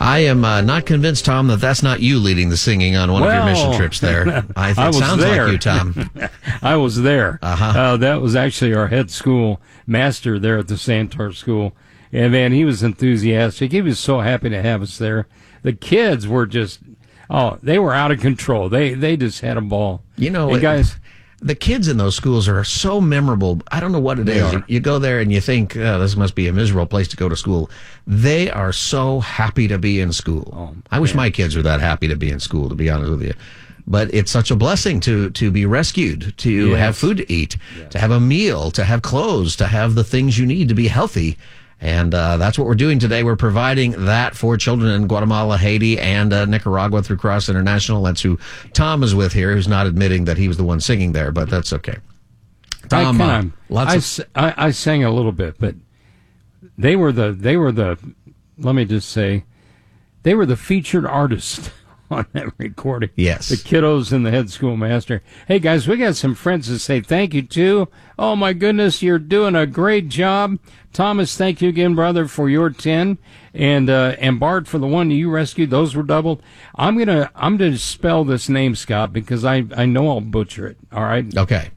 I am not convinced, Tom, that that's not you leading the singing on one of your mission trips there. I think it sounds there. like you, Tom. I was there. Uh-huh. That was actually our head school master there at the Santar School. And, man, he was enthusiastic. He was so happy to have us there. The kids were just, they were out of control. They just had a ball. You know, and guys, the kids in those schools are so memorable. I don't know what it is. You go there and you think, this must be a miserable place to go to school. They are so happy to be in school. I wish my kids were that happy to be in school, to be honest with you. But it's such a blessing to be rescued, to have food to eat, to have a meal, to have clothes, to have the things you need to be healthy. And that's what we're doing today. We're providing that for children in Guatemala, Haiti, and Nicaragua through Cross International. That's who Tom is with here, who's not admitting that he was the one singing there, but that's okay. Tom, I sang a little bit, but they were the let me just say, they were the featured artists on that recording. Yes. The kiddos and the head schoolmaster. Hey, guys, we got some friends to say thank you to. Oh, my goodness, you're doing a great job. Thomas, thank you again, brother, for your 10. And Bart, for the one you rescued. Those were doubled. I'm gonna spell this name, Scott, because I know I'll butcher it. All right? Okay.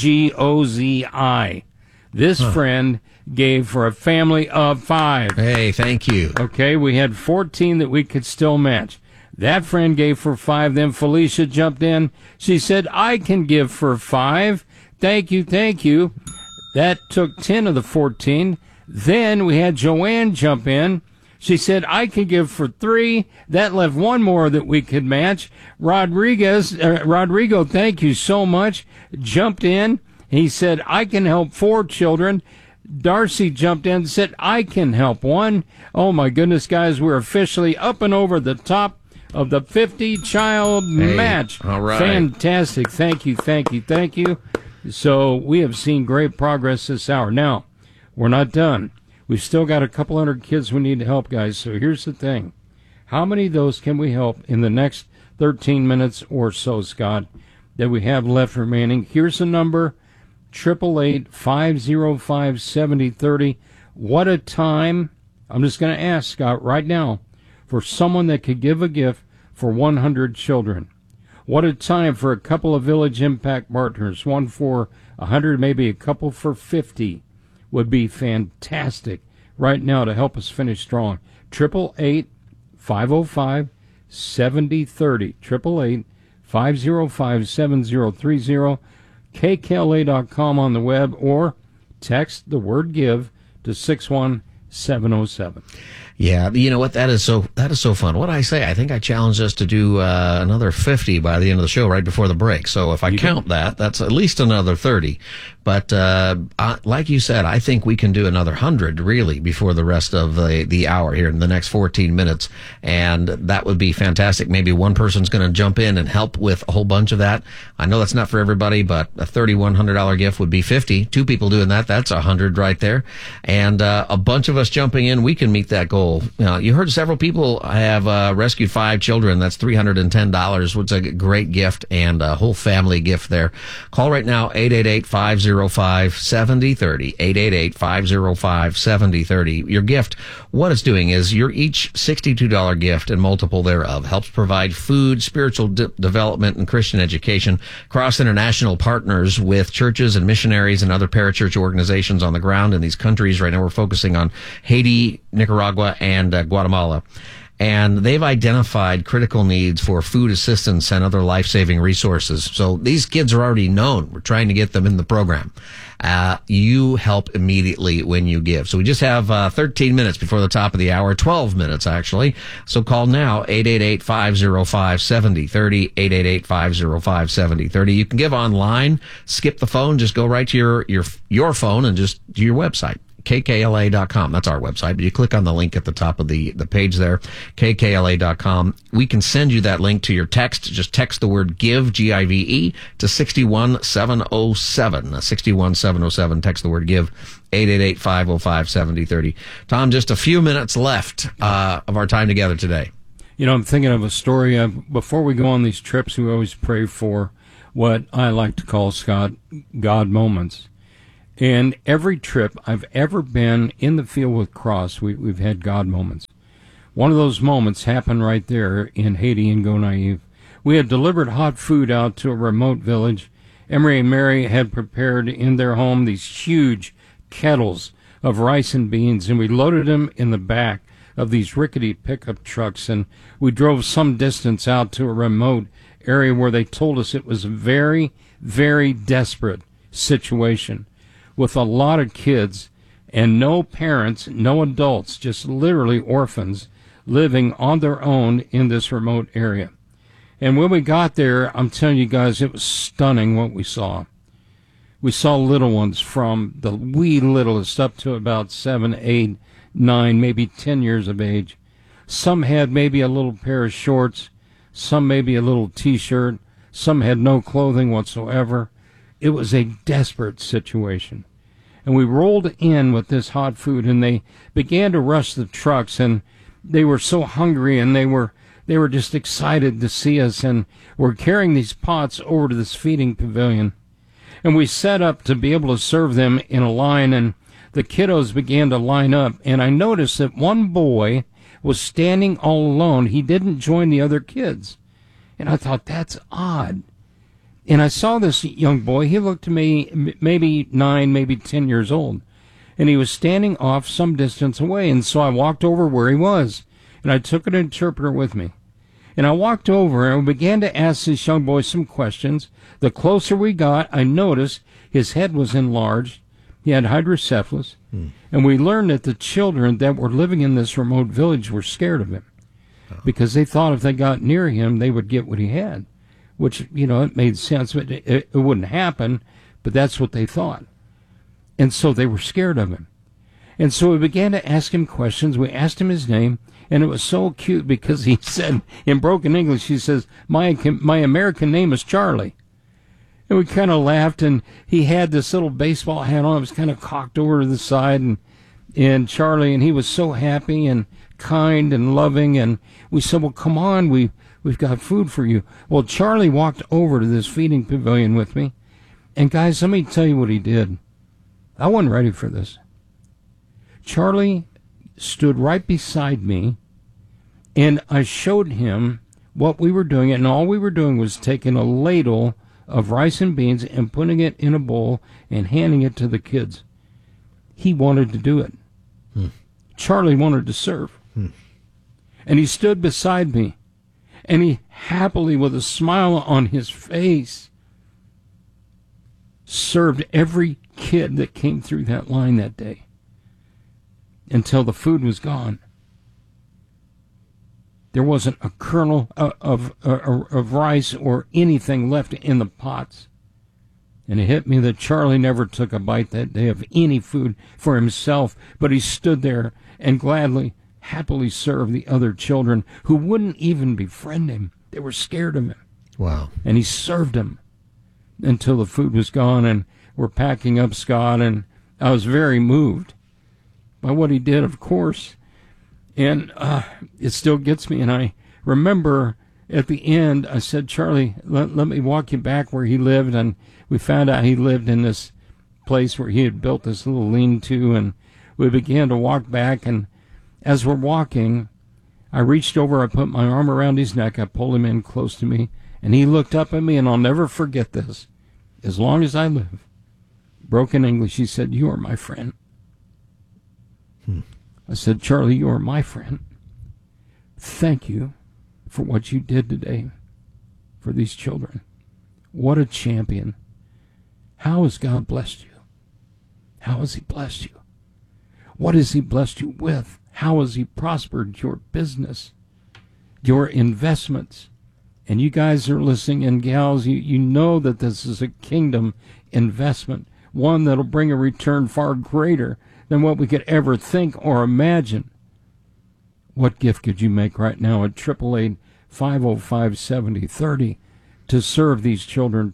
Ngozi. This friend gave for a family of 5. Hey, thank you. Okay, we had 14 that we could still match. That friend gave for 5. Then Felicia jumped in. She said, I can give for 5. Thank you, thank you. That took 10 of the 14. Then we had Joanne jump in. She said, I can give for 3. That left 1 more that we could match. Rodrigo, thank you so much, jumped in. He said, I can help 4 children. Darcy jumped in and said, I can help 1. Oh, my goodness, guys, we're officially up and over the top of the 50-child match. All right. Fantastic. Thank you, thank you, thank you. So we have seen great progress this hour. Now, we're not done. We've still got a couple hundred kids we need to help, guys. So here's the thing. How many of those can we help in the next 13 minutes or so, Scott, that we have left remaining? Here's the number, 888-505-7030. What a time. I'm just going to ask, Scott, right now, for someone that could give a gift for 100 children. What a time for a couple of Village Impact partners, one for 100, maybe a couple for 50, would be fantastic right now to help us finish strong. 888-505-7030. 888-505-7030. KKLA.com on the web, or text the word give to 61707. Yeah, you know what? That is so fun. What I say, I think I challenged us to do another 50 by the end of the show, right before the break. So if I count that, that's at least another 30. But like you said, I think we can do another 100 really before the rest of the hour here in the next 14 minutes, and that would be fantastic. Maybe one person's going to jump in and help with a whole bunch of that. I know that's not for everybody, but a $3,100 gift would be 50. 2 people doing that, that's 100 right there, and a bunch of us jumping in, we can meet that goal. You heard several people have rescued 5 children. That's $310, which is a great gift and a whole family gift there. Call right now, 888-505-7030, 888-505-7030. Your gift, what it's doing is your each $62 gift and multiple thereof helps provide food, spiritual development, and Christian education. Cross International partners with churches and missionaries and other parachurch organizations on the ground in these countries. Right now we're focusing on Haiti, Nicaragua, and Guatemala. And they've identified critical needs for food assistance and other life-saving resources. So these kids are already known. We're trying to get them in the program. You help immediately when you give. So we just have 13 minutes before the top of the hour, 12 minutes actually. So call now, 888-505-7030, 888-505-7030. You can give online, skip the phone, just go right to your phone and just do your website. KKLA.com. That's our website. But you click on the link at the top of the page there, KKLA.com. We can send you that link to your text. Just text the word give, G-I-V-E, to 61707. 61707. Text the word give, 888-505-7030. Tom, just a few minutes left of our time together today. You know, I'm thinking of a story. Before we go on these trips, we always pray for what I like to call, Scott, God moments. And every trip I've ever been in the field with Cross, we've had God moments. One of those moments happened right there in Haiti and Go Naive. We had delivered hot food out to a remote village. Emery and Mary had prepared in their home these huge kettles of rice and beans, and we loaded them in the back of these rickety pickup trucks, and we drove some distance out to a remote area where they told us it was a very, very desperate situation with a lot of kids and no parents, no adults, just literally orphans living on their own in this remote area. And when we got there, I'm telling you guys, it was stunning what we saw. We saw little ones from the wee littlest up to about 7, 8, 9, maybe 10 years of age. Some had maybe a little pair of shorts, some maybe a little T-shirt, some had no clothing whatsoever. It was a desperate situation. And we rolled in with this hot food, and they began to rush the trucks, and they were so hungry, and they were just excited to see us, and we're carrying these pots over to this feeding pavilion. And we set up to be able to serve them in a line, and the kiddos began to line up, and I noticed that one boy was standing all alone. He didn't join the other kids. And I thought, that's odd. And I saw this young boy. He looked to me maybe 9, maybe 10 years old. And he was standing off some distance away. And so I walked over where he was. And I took an interpreter with me. And I walked over and began to ask this young boy some questions. The closer we got, I noticed his head was enlarged. He had hydrocephalus. And we learned that the children that were living in this remote village were scared of him. Because they thought if they got near him, they would get what he had. Which, it made sense. But it wouldn't happen, but that's what they thought. And so they were scared of him. And so we began to ask him questions. We asked him his name, and it was so cute because he said, in broken English, he says, my American name is Charlie. And we kind of laughed, and he had this little baseball hat on. It was kind of cocked over to the side, and Charlie, and he was so happy and kind and loving, and we said, well, come on, we've got food for you. Well, Charlie walked over to this feeding pavilion with me, and guys, let me tell you what he did. I wasn't ready for this. Charlie stood right beside me, and I showed him what we were doing, and all we were doing was taking a ladle of rice and beans and putting it in a bowl and handing it to the kids. He wanted to do it. Charlie wanted to serve. And he stood beside me, and he happily, with a smile on his face, served every kid that came through that line that day until the food was gone. There wasn't a kernel of rice or anything left in the pots. And it hit me that Charlie never took a bite that day of any food for himself, but he stood there and gladly, happily served the other children who wouldn't even befriend him. They were scared of him. Wow. And he served them until the food was gone, and we're packing up Scott, and I was very moved by what he did, of course. And it still gets me. And I remember at the end, I said, Charlie, let me walk you back where he lived. And we found out he lived in this place where he had built this little lean-to. And we began to walk back. And as we're walking, I reached over, I put my arm around his neck, I pulled him in close to me. And he looked up at me, and I'll never forget this. As long as I live, broken English, he said, you are my friend. I said, Charlie, you are my friend. Thank you for what you did today for these children. What a champion. How has God blessed you? How has he blessed you? What has he blessed you with? How has he prospered your business, your investments? And you guys are listening, and gals, you know that this is a kingdom investment, one that'll bring a return far greater than what we could ever think or imagine. What gift could you make right now at 888-505-7030 to serve these children?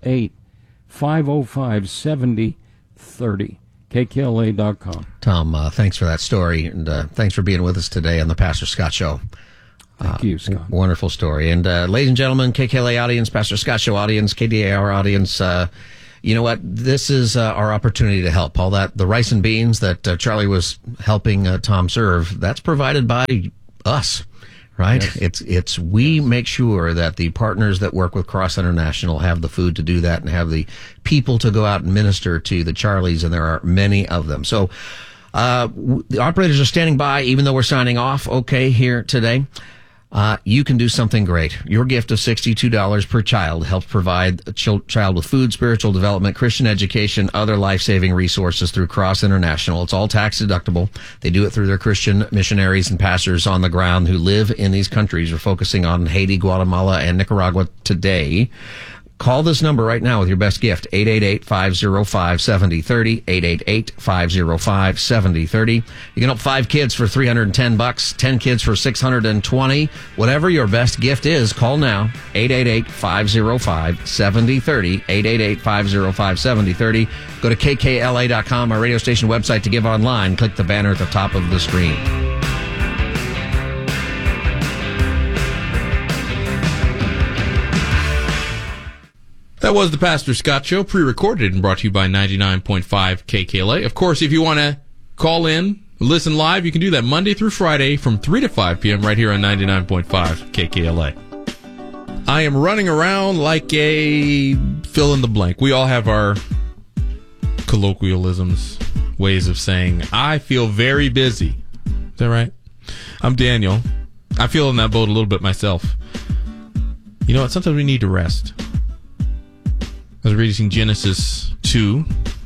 888-505-7030. KKLA.com. Tom, thanks for that story, and thanks for being with us today on the Pastor Scott Show. Thank you, Scott. Wonderful story. And ladies and gentlemen, KKLA audience, Pastor Scott Show audience, KDAR audience, you know what? This is our opportunity to help. All that, the rice and beans that Charlie was helping Tom serve, that's provided by us. Right? Yes. We make sure that the partners that work with Cross International have the food to do that and have the people to go out and minister to the Charlies, and there are many of them. So, the operators are standing by, even though we're signing off, okay, here today. You can do something great. Your gift of $62 per child helps provide a child with food, spiritual development, Christian education, other life-saving resources through Cross International. It's all tax deductible. They do it through their Christian missionaries and pastors on the ground who live in these countries. We're focusing on Haiti, Guatemala, and Nicaragua today. Call this number right now with your best gift, 888-505-7030, 888-505-7030. You can help 5 kids for $310, 10 kids for $620. Whatever your best gift is, call now, 888-505-7030, 888-505-7030. Go to kkla.com, our radio station website, to give online. Click the banner at the top of the screen. That was the Pastor Scott Show, pre-recorded and brought to you by 99.5 KKLA. Of course, if you want to call in, listen live, you can do that Monday through Friday from 3 to 5 p.m. right here on 99.5 KKLA. I am running around like a fill in the blank. We all have our colloquialisms, ways of saying, I feel very busy. Is that right? I'm Daniel. I feel in that boat a little bit myself. You know what? Sometimes we need to rest. I was reading Genesis 2.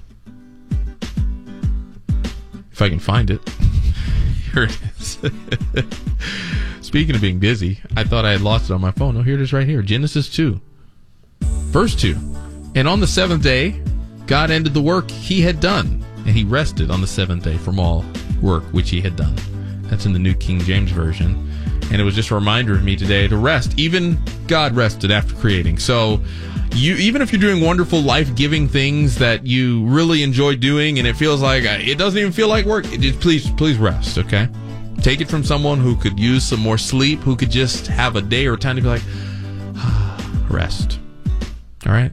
If I can find it. Here it is. Speaking of being busy, I thought I had lost it on my phone. Oh, here it is right here. Genesis 2. Verse 2. And on the seventh day, God ended the work he had done, and he rested on the seventh day from all work which he had done. That's in the New King James Version. And it was just a reminder of me today to rest. Even God rested after creating. So, even if you're doing wonderful, life-giving things that you really enjoy doing, and it feels like it doesn't even feel like work, please rest, okay? Take it from someone who could use some more sleep, who could just have a day or time to be like, rest. All right?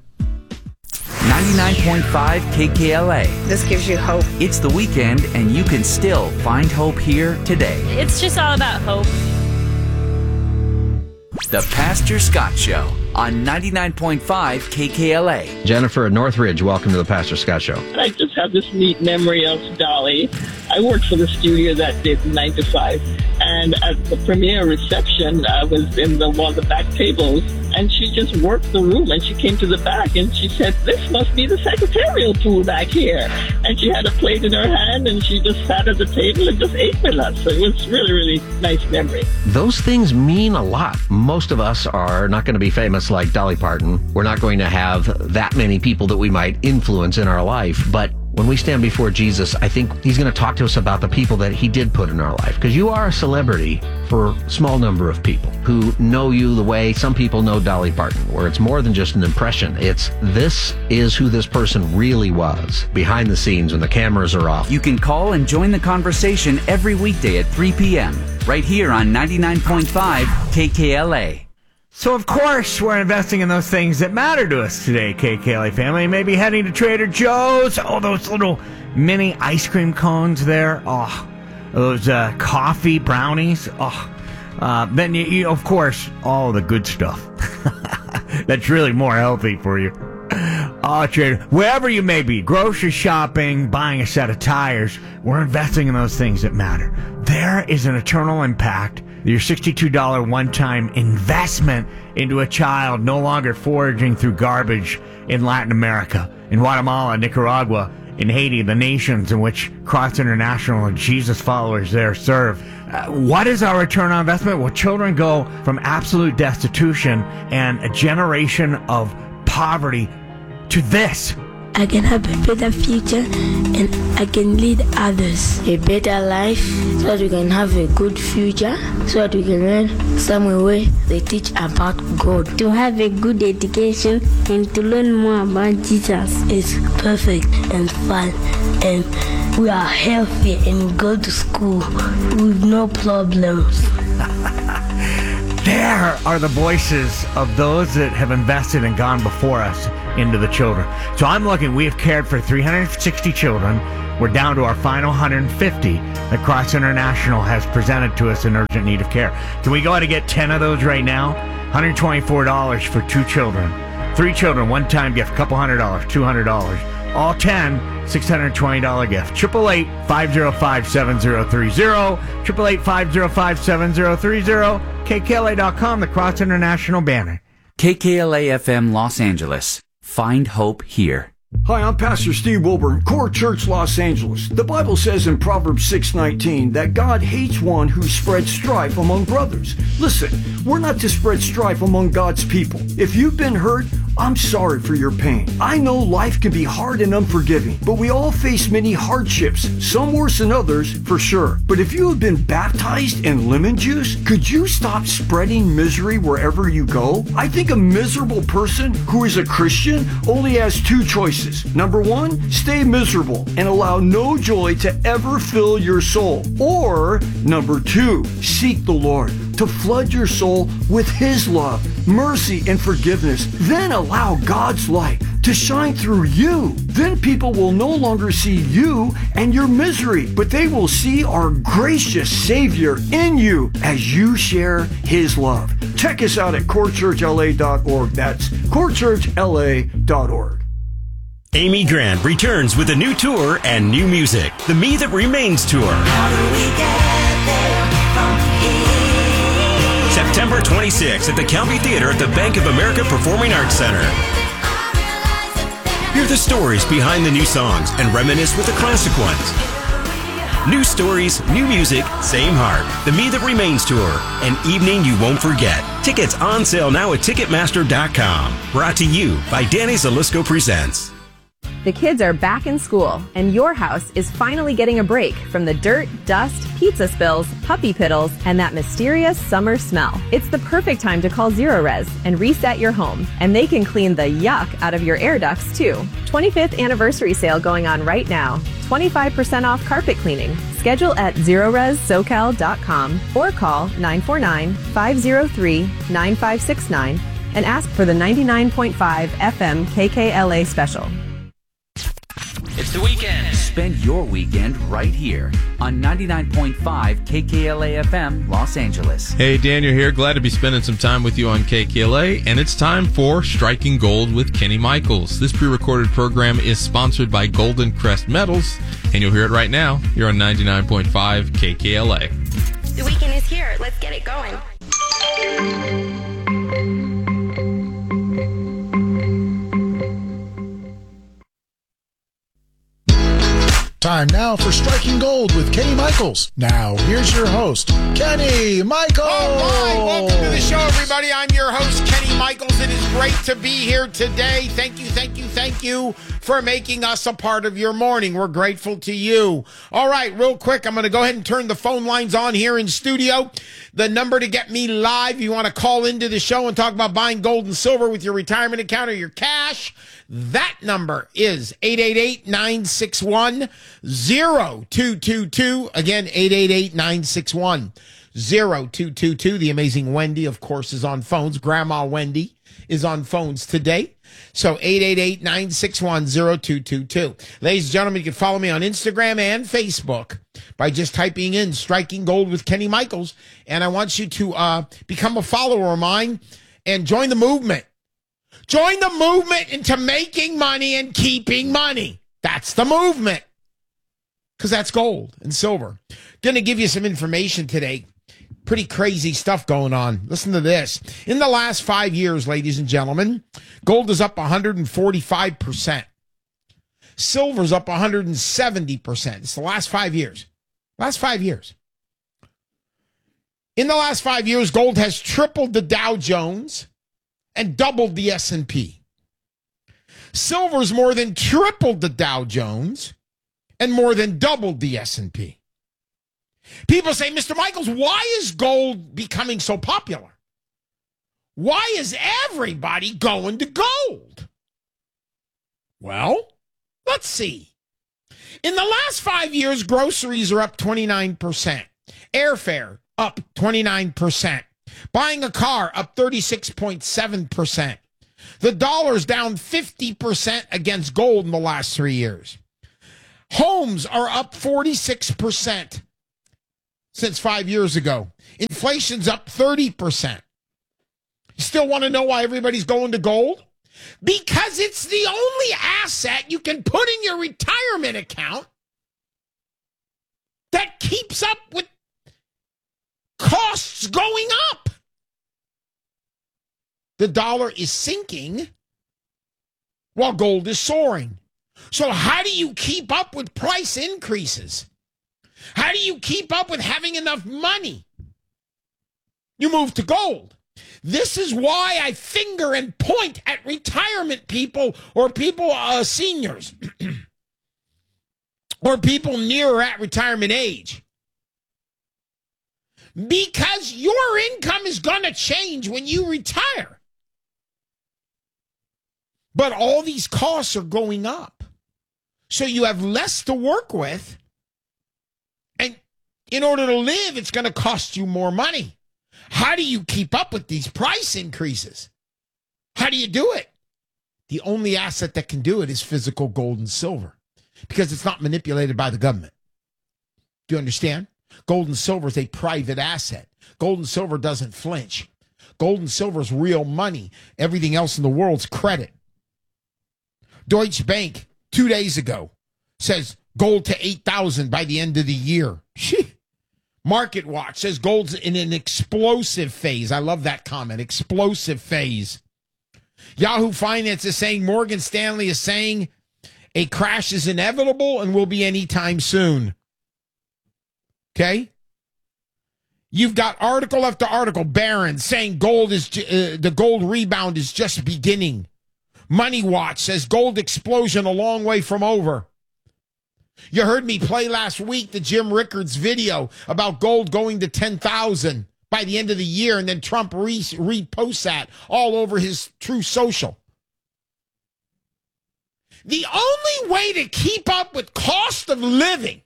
99.5 KKLA. This gives you hope. It's the weekend, and you can still find hope here today. It's just all about hope. The Pastor Scott Show on 99.5 KKLA. Jennifer at Northridge, welcome to the Pastor Scott Show. I just have this neat memory of Dolly. I worked for the studio that did 9 to 5, and at the premiere reception, I was in one of the back tables, and she just worked the room, and she came to the back, and she said, this must be the secretarial pool back here. And she had a plate in her hand, and she just sat at the table and just ate with us. So it was really, really nice memory. Those things mean a lot. Most of us are not going to be famous like Dolly Parton. We're not going to have that many people that we might influence in our life, but when we stand before Jesus, I think he's going to talk to us about the people that he did put in our life. Because you are a celebrity for a small number of people who know you the way some people know Dolly Parton, where it's more than just an impression. This is who this person really was behind the scenes when the cameras are off. You can call and join the conversation every weekday at 3 p.m. right here on 99.5 KKLA. So, of course, we're investing in those things that matter to us today, KKLA family. Maybe heading to Trader Joe's. Oh, those little mini ice cream cones there. Oh, those coffee brownies. Oh, then, you, of course, all the good stuff. That's really more healthy for you. Oh, Trader, wherever you may be, grocery shopping, buying a set of tires, we're investing in those things that matter. There is an eternal impact. Your $62 one-time investment into a child no longer foraging through garbage in Latin America, in Guatemala, Nicaragua, in Haiti, the nations in which Cross International and Jesus followers there serve. What is our return on investment? Well, children go from absolute destitution and a generation of poverty to this. I can have a better future and I can lead others a better life so that we can have a good future, so that we can learn somewhere where they teach about God. To have a good education and to learn more about Jesus is perfect and fun, and we are healthy and go to school with no problems. There are the voices of those that have invested and gone before us. into the children. So I'm looking, we have cared for 360 children. We're down to our final 150 that Cross International has presented to us in urgent need of care. Can we go ahead and get 10 of those right now? $124 for 2 children. 3 children, one-time gift, couple $100, $200. All 10, $620 gift. 888-505-7030. 888-505-7030. KKLA.com, the Cross International banner. KKLA-FM Los Angeles. Find hope here. Hi, I'm Pastor Steve Wilburn, Core Church Los Angeles. The Bible says in Proverbs 6:19 that God hates one who spreads strife among brothers. Listen, we're not to spread strife among God's people. If you've been hurt, I'm sorry for your pain. I know life can be hard and unforgiving, but we all face many hardships, some worse than others, for sure. But if you have been baptized in lemon juice, could you stop spreading misery wherever you go? I think a miserable person who is a Christian only has 2 choices. Number 1, stay miserable and allow no joy to ever fill your soul. Or, number 2, seek the Lord to flood your soul with His love, mercy, and forgiveness. Then allow God's light to shine through you. Then people will no longer see you and your misery, but they will see our gracious Savior in you as you share His love. Check us out at corechurchla.org. That's corechurchla.org. Amy Grant returns with a new tour and new music. The Me That Remains Tour. September 26th at the County Theater at the Bank of America Performing Arts Center. Hear the stories behind the new songs and reminisce with the classic ones. New stories, new music, same heart. The Me That Remains Tour. An evening you won't forget. Tickets on sale now at Ticketmaster.com. Brought to you by Danny Zalisco Presents. The kids are back in school, and your house is finally getting a break from the dirt, dust, pizza spills, puppy piddles, and that mysterious summer smell. It's the perfect time to call Zero Res and reset your home, and they can clean the yuck out of your air ducts too. 25th anniversary sale going on right now. 25% off carpet cleaning. Schedule at ZeroResSocal.com or call 949-503-9569 and ask for the 99.5 FM KKLA special. It's the weekend. Spend your weekend right here on 99.5 KKLA FM Los Angeles. Hey, Daniel here. Glad to be spending some time with you on KKLA, and it's time for Striking Gold with Kenny Michaels. This pre-recorded program is sponsored by Golden Crest Metals, and you'll hear it right now. You're on 99.5 KKLA. The weekend is here. Let's get it going. Time now for Striking Gold with Kenny Michaels. Now, here's your host, Kenny Michaels. All right, welcome to the show, everybody. I'm your host, Kenny Michaels. It is great to be here today. Thank you for making us a part of your morning. We're grateful to you. All right, real quick, I'm going to go ahead and turn the phone lines on here in studio. The number to get me live, you want to call into the show and talk about buying gold and silver with your retirement account or your cash, that number is 888-961-0222. Again, 888-961-0222. The amazing Wendy, of course, is on phones. Grandma Wendy is on phones today. So 888-961-0222. Ladies and gentlemen, you can follow me on Instagram and Facebook by just typing in Striking Gold with Kenny Michaels. And I want you to become a follower of mine and join the movement. Join the movement into making money and keeping money. That's the movement. Because that's gold and silver. Going to give you some information today. Pretty crazy stuff going on. Listen to this. In the last 5 years, ladies and gentlemen, gold is up 145%. Silver's up 170%. It's the last 5 years. Last 5 years. In the last 5 years, gold has tripled the Dow Jones and doubled the S&P. Silver's more than tripled the Dow Jones and more than doubled the S&P. People say, Mr. Michaels, why is gold becoming so popular? Why is everybody going to gold? Well, let's see. In the last 5 years, groceries are up 29%. Airfare up 29%. Buying a car up 36.7%. The dollar's down 50% against gold in the last 3 years. Homes are up 46% since 5 years ago. Inflation's up 30%. You still want to know why everybody's going to gold? Because it's the only asset you can put in your retirement account that keeps up with costs going up. The dollar is sinking while gold is soaring. So how do you keep up with price increases? How do you keep up with having enough money? You move to gold. This is why I finger and point at retirement people or people, seniors, or people near or at retirement age. Because your income is going to change when you retire. But all these costs are going up. So you have less to work with. And in order to live, it's going to cost you more money. How do you keep up with these price increases? How do you do it? The only asset that can do it is physical gold and silver because it's not manipulated by the government. Do you understand? Gold and silver is a private asset. Gold and silver doesn't flinch. Gold and silver is real money. Everything else in the world's credit. Deutsche Bank 2 days ago says gold to 8,000 by the end of the year. Market Watch says gold's in an explosive phase. I love that comment. Explosive phase. Yahoo Finance is saying Morgan Stanley is saying a crash is inevitable and will be anytime soon. Okay? You've got article after article, Barron's saying gold is the gold rebound is just beginning. Money Watch says gold explosion a long way from over. You heard me play last week the Jim Rickards video about gold going to 10,000 by the end of the year, and then Trump reposts that all over his Truth Social. The only way to keep up with cost of living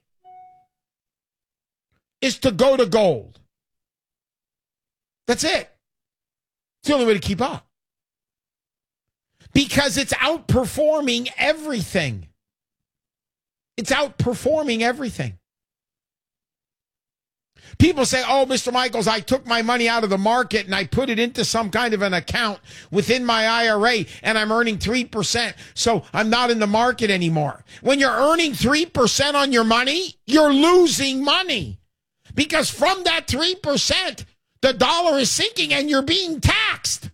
is to go to gold. That's it. It's the only way to keep up. Because it's outperforming everything. It's outperforming everything. People say, oh, Mr. Michaels, I took my money out of the market and I put it into some kind of an account within my IRA and I'm earning 3%, so I'm not in the market anymore. When you're earning 3% on your money, you're losing money. Because from that 3%, the dollar is sinking and you're being taxed.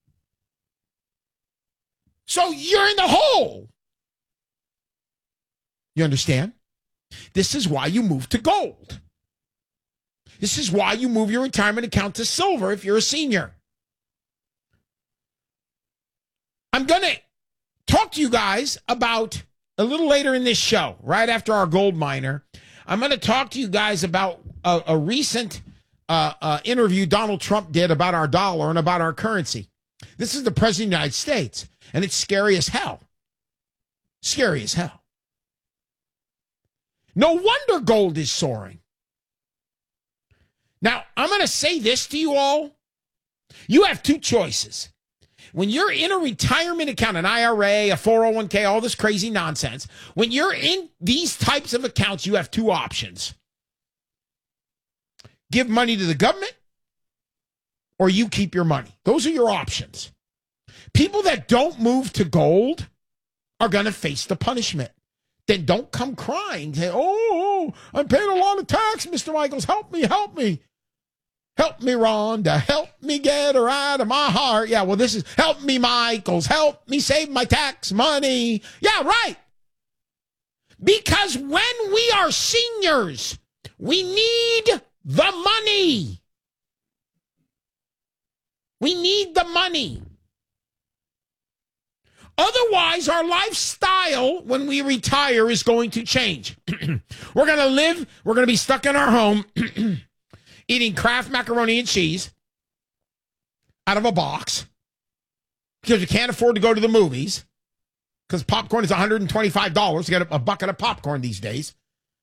So you're in the hole. You understand? This is why you move to gold. This is why you move your retirement account to silver if you're a senior. I'm going to talk to you guys about, a little later in this show, right after our gold miner, I'm going to talk to you guys about a recent interview Donald Trump did about our dollar and about our currency. This is the President of the United States, and it's scary as hell. Scary as hell. No wonder gold is soaring. Now, I'm going to say this to you all. You have two choices. When you're in a retirement account, an IRA, a 401k, all this crazy nonsense, when you're in these types of accounts, you have two options. Give money to the government, or you keep your money. Those are your options. People that don't move to gold are going to face the punishment. Then don't come crying. Say, oh, I'm paying a lot of tax, Mr. Michaels. Help me, help me. Help me, Rhonda. Help me get her out of my heart. Yeah, well, this is help me, Michaels. Help me save my tax money. Yeah, right. Because when we are seniors, we need the money. We need the money. Otherwise, our lifestyle when we retire is going to change. We're going to be stuck in our home eating Kraft macaroni and cheese out of a box because we can't afford to go to the movies because popcorn is $125 to get a bucket of popcorn these days.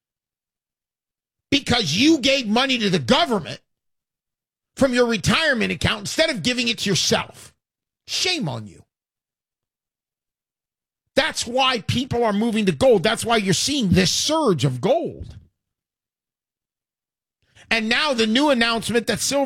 Because you gave money to the government from your retirement account instead of giving it to yourself. Shame on you. That's why people are moving to gold. That's why you're seeing this surge of gold. And now the new announcement that silver